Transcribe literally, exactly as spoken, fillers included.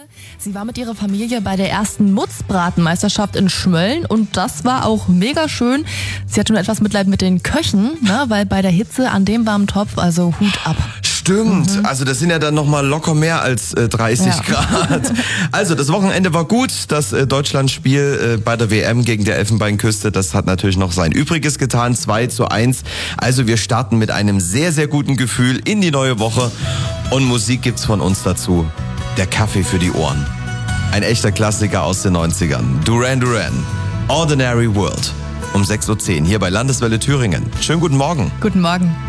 Sie war mit ihrer Familie bei der ersten Mutzbratenmeisterschaft in Schmölln und das war auch mega schön. Sie hatte nur etwas Mitleid mit den Köchen, ne, weil bei der Hitze an dem warmen Topf, also Hut ab. Stimmt, mhm. also das sind ja dann nochmal locker mehr als äh, dreißig ja. Grad. Also das Wochenende war gut, das äh, Deutschlandspiel äh, bei der W M gegen der Elfenbeinküste, das hat natürlich noch sein Übriges getan, zwei zu eins. Also wir starten mit einem sehr, sehr guten Gefühl in die neue Woche und Musik gibt's von uns dazu. Der Kaffee für die Ohren. Ein echter Klassiker aus den neunzigern. Duran Duran, Ordinary World. Um sechs Uhr zehn hier bei Landeswelle Thüringen. Schönen guten Morgen. Guten Morgen.